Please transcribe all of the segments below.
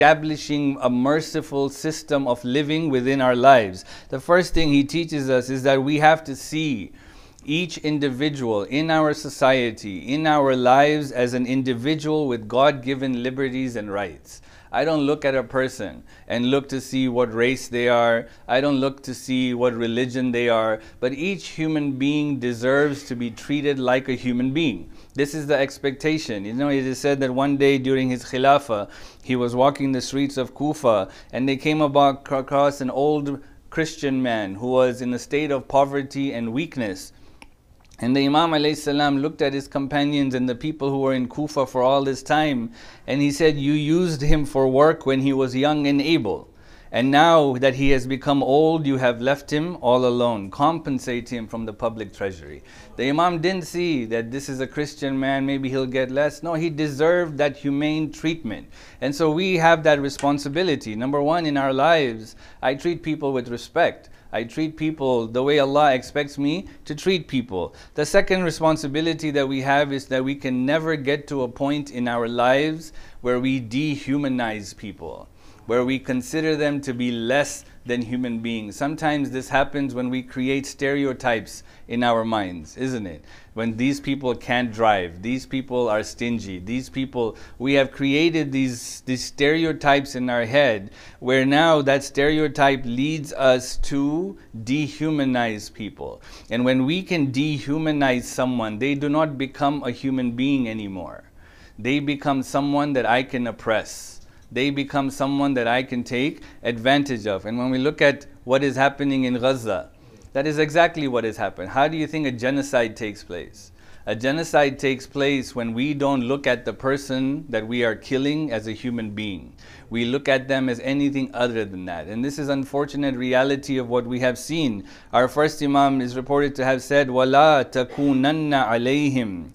establishing a merciful system of living within our lives. The first thing he teaches us is that we have to see each individual in our society, in our lives, as an individual with God-given liberties and rights. I don't look at a person and look to see what race they are. I don't look to see what religion they are. But each human being deserves to be treated like a human being. This is the expectation. You know, it is said that one day during his khilafah, he was walking the streets of Kufa and they came across an old Christian man who was in a state of poverty and weakness. And the Imam ﷺ looked at his companions and the people who were in Kufa for all this time, and he said, you used him for work when he was young and able. And now that he has become old, you have left him all alone. Compensate him from the public treasury. The Imam didn't see that this is a Christian man, maybe he'll get less. No, he deserved that humane treatment. And so we have that responsibility. Number one, in our lives, I treat people with respect. I treat people the way Allah expects me to treat people. The second responsibility that we have is that we can never get to a point in our lives where we dehumanize people, where we consider them to be less than human beings. Sometimes this happens when we create stereotypes in our minds, isn't it? When these people can't drive, these people are stingy, these people, we have created these stereotypes in our head, where now that stereotype leads us to dehumanize people. And when we can dehumanize someone, they do not become a human being anymore. They become someone that I can oppress. They become someone that I can take advantage of. And when we look at what is happening in Gaza, that is exactly what has happened. How do you think a genocide takes place? A genocide takes place when we don't look at the person that we are killing as a human being. We look at them as anything other than that. And this is unfortunate reality of what we have seen. Our first Imam is reported to have said, وَلَا تَكُونَنَّ عَلَيْهِمْ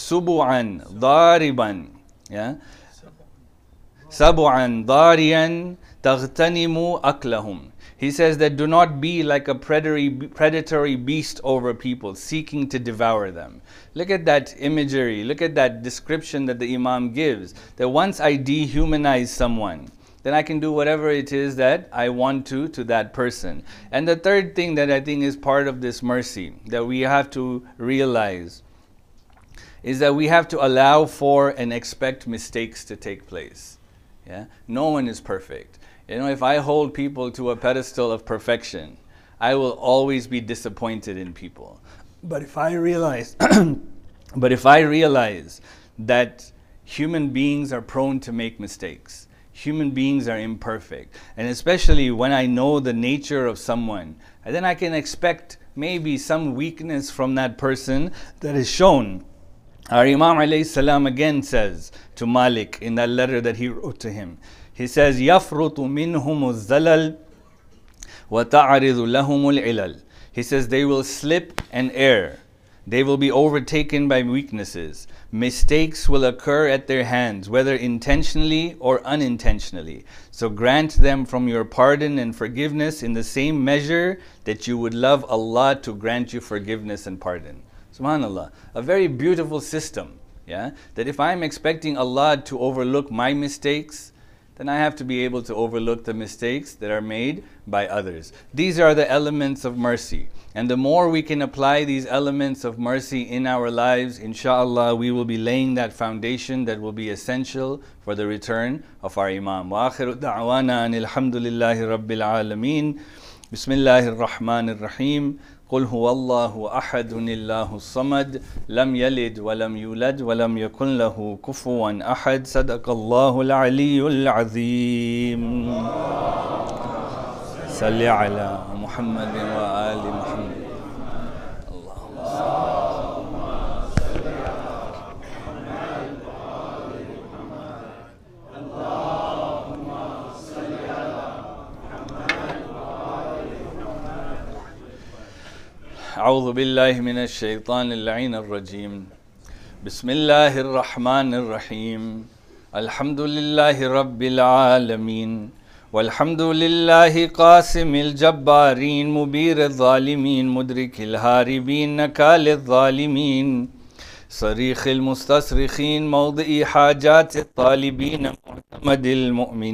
سُبُعًا ضَارِبًا سَبُعًا ضَارِيًا تَغْتَنِمُ أَكْلَهُمْ. He says that do not be like a predatory beast over people, seeking to devour them. Look at that imagery, look at that description that the Imam gives, that once I dehumanize someone, then I can do whatever it is that I want to that person. And the third thing that I think is part of this mercy that we have to realize is that we have to allow for and expect mistakes to take place. Yeah? No one is perfect. You know, if I hold people to a pedestal of perfection, I will always be disappointed in people. But if I realize, that human beings are prone to make mistakes, human beings are imperfect, and especially when I know the nature of someone, and then I can expect maybe some weakness from that person that is shown. Our Imam alayhi salam again says to Malik in that letter that he wrote to him, he says, يَفْرُطُ مِنْهُمُ الزَّلَلْ وَتَعْرِضُ لَهُمُ الْعِلَلْ. He says they will slip and err. They will be overtaken by weaknesses. Mistakes will occur at their hands, whether intentionally or unintentionally. So grant them from your pardon and forgiveness in the same measure that you would love Allah to grant you forgiveness and pardon. SubhanAllah, a very beautiful system. Yeah? That if I'm expecting Allah to overlook my mistakes, then I have to be able to overlook the mistakes that are made by others. These are the elements of mercy. And the more we can apply these elements of mercy in our lives, inshallah, we will be laying that foundation that will be essential for the return of our Imam. Wa akhiru da'wana anil hamdulillahi rabbil alameen. Bismillahir Rahmanir Rahim. قل هو الله أحد الله الصمد لم يلد ولم يولد ولم يكن له كفوا أحد صدق الله العلي العظيم صل على محمد وآل محمد أعوذ بالله من الشيطان اللعين الرجيم بسم الله الرحمن الرحيم الحمد لله رب العالمين والحمد لله قاسم الجبارين مبير الظالمين مدرك الهاربين نكال الظالمين صريخ المستصرخين موضع حاجات الطالبين معتمد المؤمنين